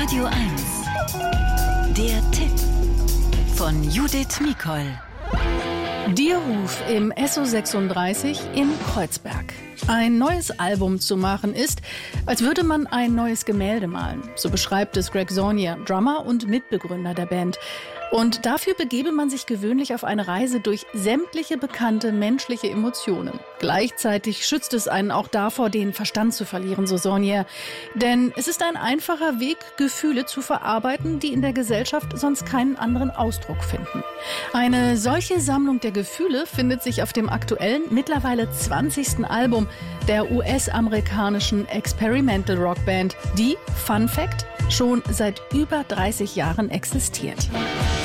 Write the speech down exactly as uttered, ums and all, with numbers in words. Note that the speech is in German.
Radio eins. Der Tipp von Judith Mikol. Dierruf im S O sechsunddreißig in Kreuzberg. Ein neues Album zu machen ist, als würde man ein neues Gemälde malen. So beschreibt es Greg Saunier, Drummer und Mitbegründer der Band. Und dafür begebe man sich gewöhnlich auf eine Reise durch sämtliche bekannte menschliche Emotionen. Gleichzeitig schützt es einen auch davor, den Verstand zu verlieren, so Saunier. Denn es ist ein einfacher Weg, Gefühle zu verarbeiten, die in der Gesellschaft sonst keinen anderen Ausdruck finden. Eine solche Sammlung der Gefühle findet sich auf dem aktuellen, mittlerweile zwanzigsten Album der U S-amerikanischen Experimental Rock Band, die, Fun Fact, schon seit über dreißig Jahren existiert.